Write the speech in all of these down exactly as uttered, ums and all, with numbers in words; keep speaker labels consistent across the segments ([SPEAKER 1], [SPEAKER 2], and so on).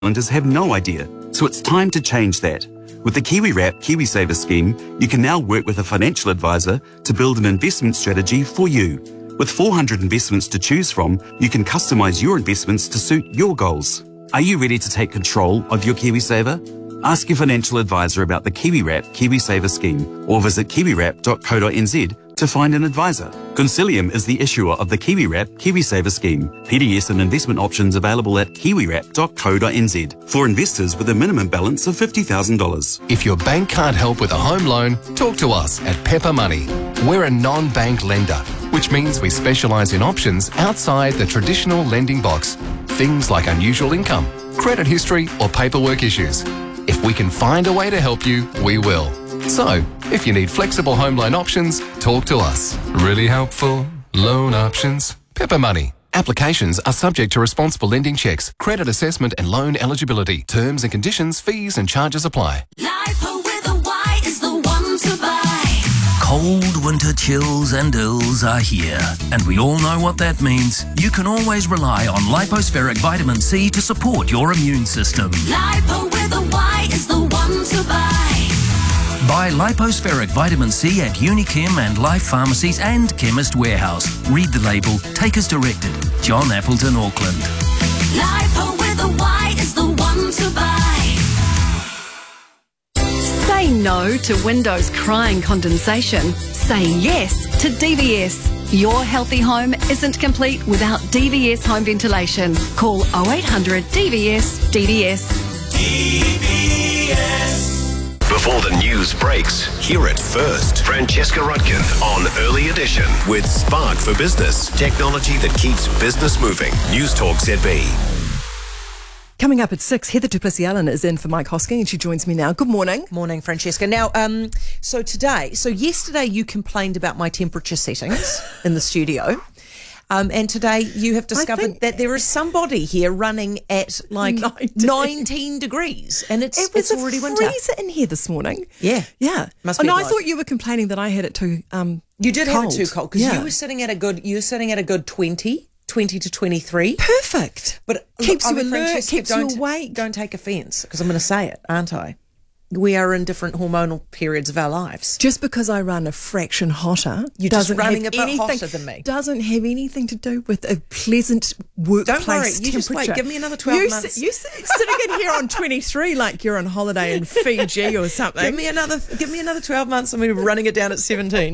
[SPEAKER 1] Islanders have no idea, so it's time to change that. With the KiwiWrap KiwiSaver scheme, you can now work with a financial advisor to build an investment strategy for you. With four hundred investments to choose from, you can customise your investments to suit your goals. Are you ready to take control of your KiwiSaver? Ask your financial advisor about the KiwiWrap KiwiSaver scheme or visit kiwiwrap dot co dot n z to find an advisor. Consilium is the issuer of the KiwiWrap KiwiSaver scheme. P D S and investment options available at kiwiwrap dot co dot n z for investors with a minimum balance of fifty thousand dollars.
[SPEAKER 2] If your bank can't help with a home loan, talk to us at Pepper Money. We're a non-bank lender, which means we specialise in options outside the traditional lending box. Things like unusual income, credit history or paperwork issues. If we can find a way to help you, we will. So, if you need flexible home loan options, talk to us. Really helpful loan options. Pepper Money. Applications are subject to responsible lending checks, credit assessment and loan eligibility. Terms and conditions, fees and charges apply.
[SPEAKER 3] Lipo with a Y is the one to buy.
[SPEAKER 4] Cold winter chills and ills are here, and we all know what that means. You can always rely on Lipospheric Vitamin C to support your immune system.
[SPEAKER 3] Lipo with a Y is the one to buy.
[SPEAKER 4] Buy Lipospheric Vitamin C at Unichem and Life Pharmacies and Chemist Warehouse. Read the label. Take as directed. John Appleton, Auckland.
[SPEAKER 3] Lipo with a Y is the one to buy.
[SPEAKER 5] Say no to windows crying condensation. Say yes to D V S. Your healthy home isn't complete without D V S home ventilation. Call oh eight hundred D V S D D S.
[SPEAKER 6] D V S.
[SPEAKER 7] Before the news breaks, hear it first. Francesca Rudkin on Early Edition with Spark for Business, technology that keeps business moving. News Talk Z B.
[SPEAKER 8] Coming up at six, Heather du Plessis-Allen is in for Mike Hosking and she joins me now. Good morning.
[SPEAKER 9] Morning, Francesca. Now, um, so today, so yesterday you complained about my temperature settings in the studio. Um, and today you have discovered that there is somebody here running at like nineteen degrees, and it's
[SPEAKER 8] it was
[SPEAKER 9] it's already
[SPEAKER 8] a
[SPEAKER 9] winter.
[SPEAKER 8] freezer in here this morning.
[SPEAKER 9] Yeah,
[SPEAKER 8] yeah.
[SPEAKER 9] Must
[SPEAKER 8] oh
[SPEAKER 9] be
[SPEAKER 8] no, I
[SPEAKER 9] bloke.
[SPEAKER 8] thought you were complaining that I had it too. Um,
[SPEAKER 9] you did
[SPEAKER 8] cold.
[SPEAKER 9] have it too cold because
[SPEAKER 8] yeah.
[SPEAKER 9] you were sitting at a good. You were sitting at a good twenty, twenty to twenty-three.
[SPEAKER 8] Perfect.
[SPEAKER 9] But
[SPEAKER 8] keeps
[SPEAKER 9] look,
[SPEAKER 8] you
[SPEAKER 9] I mean,
[SPEAKER 8] alert,
[SPEAKER 9] Francesca,
[SPEAKER 8] keeps you
[SPEAKER 9] don't,
[SPEAKER 8] awake.
[SPEAKER 9] Don't take offence because I'm going to say it, aren't I? We are in different hormonal periods of our lives.
[SPEAKER 8] Just because I run a fraction hotter,
[SPEAKER 9] you're just
[SPEAKER 8] doesn't
[SPEAKER 9] running
[SPEAKER 8] have
[SPEAKER 9] a bit
[SPEAKER 8] anything,
[SPEAKER 9] hotter than me.
[SPEAKER 8] Doesn't have anything to do with a pleasant workplace
[SPEAKER 9] Don't worry, you
[SPEAKER 8] temperature.
[SPEAKER 9] just wait. Give me another twelve
[SPEAKER 8] you
[SPEAKER 9] months.
[SPEAKER 8] Si- you si- sitting in here on twenty-three like you're on holiday in Fiji or something.
[SPEAKER 9] Give me another. Give me another twelve months. I'm going to be running it down at seventeen.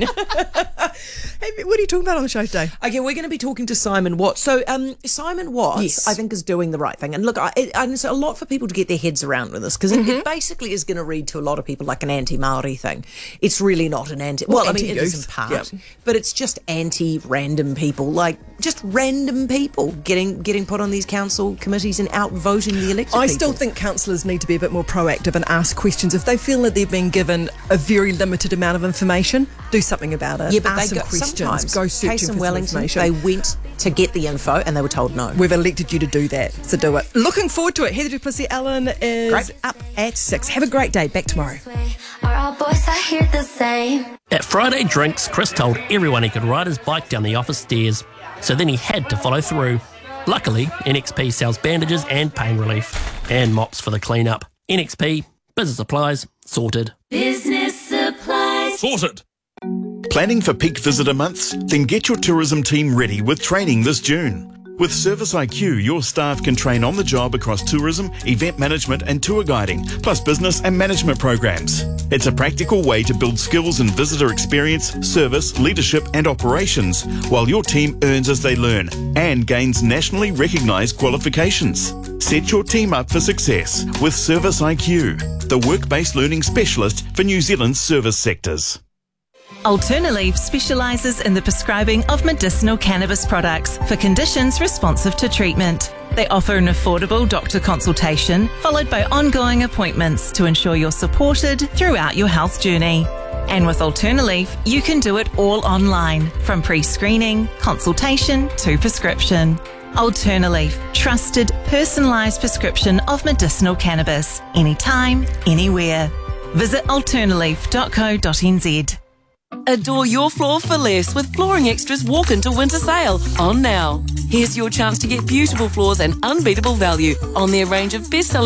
[SPEAKER 8] Hey, what are you talking about on the show today?
[SPEAKER 9] Okay, we're going to be talking to Simon Watts. So, um, Simon Watts,
[SPEAKER 8] yes.
[SPEAKER 9] I think, is doing the right thing. And look, I, it, and it's a lot for people to get their heads around with this because
[SPEAKER 8] Mm-hmm.
[SPEAKER 9] it, it basically is going to read to a lot of people like an anti-Maori thing. It's really not an anti.
[SPEAKER 8] Well,
[SPEAKER 9] Well, I mean, it is in
[SPEAKER 8] anti-youth,
[SPEAKER 9] part,
[SPEAKER 8] yeah.
[SPEAKER 9] but it's just anti-random people, like just random people getting getting put on these council committees and outvoting the elected
[SPEAKER 8] I
[SPEAKER 9] people.
[SPEAKER 8] still think councillors need to be a bit more proactive and ask questions. If they feel that they've been given a very limited amount of information, do something about it.
[SPEAKER 9] Yeah, but
[SPEAKER 8] ask
[SPEAKER 9] they
[SPEAKER 8] some
[SPEAKER 9] go,
[SPEAKER 8] questions.
[SPEAKER 9] sometimes,
[SPEAKER 8] Go searching
[SPEAKER 9] case
[SPEAKER 8] for
[SPEAKER 9] in
[SPEAKER 8] some
[SPEAKER 9] Wellington,
[SPEAKER 8] information.
[SPEAKER 9] they went to get the info and they were told no.
[SPEAKER 8] We've elected you to do that, so do it. Looking forward to it. Heather du Plessis-Allen is
[SPEAKER 9] Great.
[SPEAKER 8] up at six. Have a great day. Back tomorrow.
[SPEAKER 3] Are all boys I hear the same?
[SPEAKER 10] At Friday Drinks, Chris told everyone he could ride his bike down the office stairs, so then he had to follow through. Luckily, N X P sells bandages and pain relief, and mops for the clean-up. N X P, business supplies, sorted.
[SPEAKER 3] Business supplies.
[SPEAKER 6] Sorted. Planning for peak visitor months? Then get your tourism team ready with training this June. With Service I Q, your staff can train on the job across tourism, event management and tour guiding, plus business and management programs. It's a practical way to build skills in visitor experience, service, leadership and operations, while your team earns as they learn and gains nationally recognised qualifications. Set your team up for success with Service I Q, the work-based learning specialist for New Zealand's service sectors.
[SPEAKER 11] Alternaleaf specialises in the prescribing of medicinal cannabis products for conditions responsive to treatment. They offer an affordable doctor consultation followed by ongoing appointments to ensure you're supported throughout your health journey. And with Alternaleaf, you can do it all online, from pre-screening, consultation to prescription. Alternaleaf, trusted, personalised prescription of medicinal cannabis, anytime, anywhere. Visit alternaleaf dot co dot n z.
[SPEAKER 12] Adore your floor for less with Flooring Extra's Walk Into Winter Sale on now. Here's your chance to get beautiful floors and unbeatable value on their range of best-selling